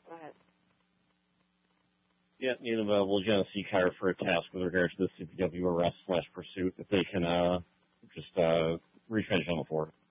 Go ahead. Yeah, need available Genesee car for a task with regards to the CPW arrest/pursuit. If they can just refinish on the floor.